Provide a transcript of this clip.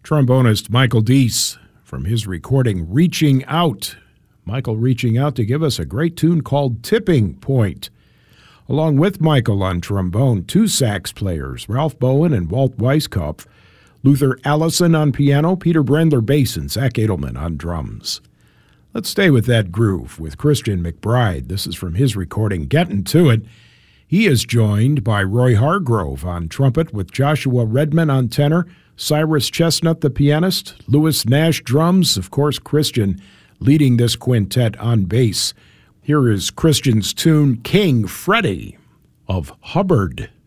Trombonist Michael Deese from his recording Reaching Out. Michael reaching out to give us a great tune called Tipping Point. Along with Michael on trombone, two sax players, Ralph Bowen and Walt Weiskopf, Luther Allison on piano, Peter Brendler bass, and Zach Edelman on drums. Let's stay with that groove with Christian McBride. This is from his recording Gettin' To It. He is joined by Roy Hargrove on trumpet with Joshua Redman on tenor, Cyrus Chestnut the pianist, Lewis Nash drums, of course Christian leading this quintet on bass. Here is Christian's tune King Freddie of Hubbard.